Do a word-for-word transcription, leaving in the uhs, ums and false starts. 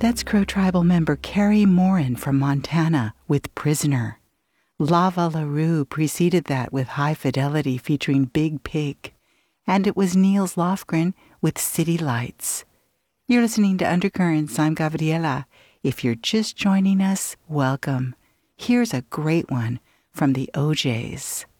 That's Crow Tribal member Carrie Morin from Montana with Prisoner. Lava LaRue preceded that with High Fidelity featuring Big Pig. And it was Niels Lofgren with City Lights. You're listening to Undercurrents. I'm Gabriela. If you're just joining us, welcome. Here's a great one from the O Js.